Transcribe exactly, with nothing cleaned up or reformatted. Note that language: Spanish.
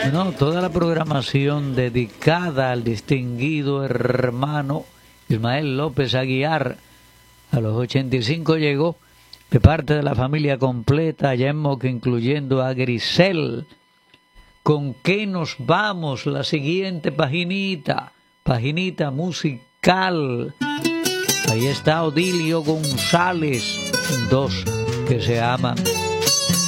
No, toda la programación dedicada al distinguido hermano Ismael López Aguiar. A los ochenta y cinco llegó de parte de la familia completa, ya en Moca, incluyendo a Grisel. ¿Con qué nos vamos? La siguiente paginita, paginita musical. Ahí está Odilio González, dos que se aman.